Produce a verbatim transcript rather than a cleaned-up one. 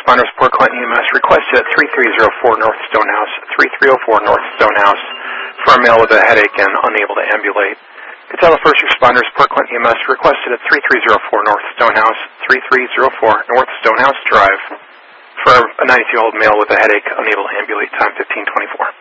responders, Port Clinton E M S, requested at thirty-three oh four North Stonehouse, thirty-three oh four North Stonehouse, for a male with a headache and unable to ambulate. Catella First Responders, Port Clinton E M S, requested at thirty-three oh four North Stonehouse, thirty-three oh four North Stonehouse Drive, for a ninety-two-year-old male with a headache, unable to ambulate, time fifteen twenty-four.